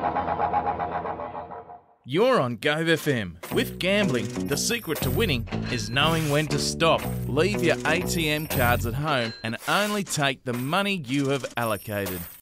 You're on Gove FM. With gambling, the secret to winning is knowing when to stop. Leave your ATM cards at home and only take the money you have allocated.